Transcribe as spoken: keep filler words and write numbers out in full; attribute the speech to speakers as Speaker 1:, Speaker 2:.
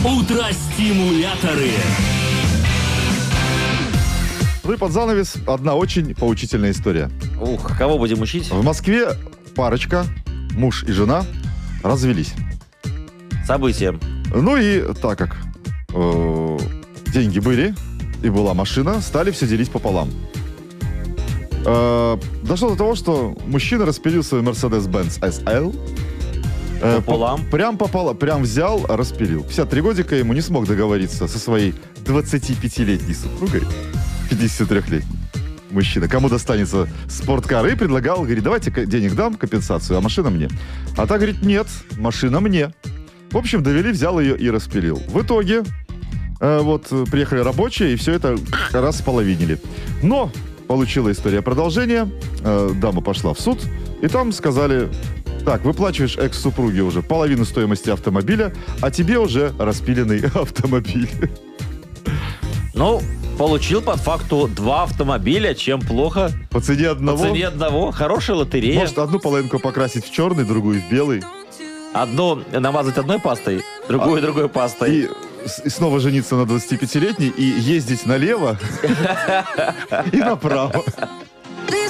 Speaker 1: Утро-стимуляторы.
Speaker 2: Ну и под занавес одна очень поучительная история.
Speaker 3: Ух, кого будем учить?
Speaker 2: В Москве парочка, муж и жена, развелись.
Speaker 3: События.
Speaker 2: Ну и так как э, деньги были и была машина, стали все делить пополам. Э, дошло до того, что мужчина распилил свой Mercedes-Benz эс эл. Э,
Speaker 3: Пополам?
Speaker 2: По, прям пополам, прям взял, распилил. пятьдесят три годика ему не смог договориться со своей двадцатипятилетней супругой, пятидесятитрёхлетней. Мужчина, кому достанется спорткар, и предлагал, говорит, давайте денег дам, компенсацию, а машина мне. А та говорит, нет, машина мне. В общем, довели, взял ее и распилил. В итоге, э, вот, приехали рабочие, и все это располовинили. Но получила история продолжение, э, дама пошла в суд, и там сказали, так, выплачиваешь экс-супруге уже половину стоимости автомобиля, а тебе уже распиленный автомобиль.
Speaker 3: Ну, получил под факту два автомобиля, чем плохо.
Speaker 2: По цене одного.
Speaker 3: По цене одного. Хорошая лотерея.
Speaker 2: Может, одну половинку покрасить в черный, другую в белый.
Speaker 3: Одну намазать одной пастой, другую
Speaker 2: А,
Speaker 3: другой пастой.
Speaker 2: И, и снова жениться на двадцатипятилетней и ездить налево и направо.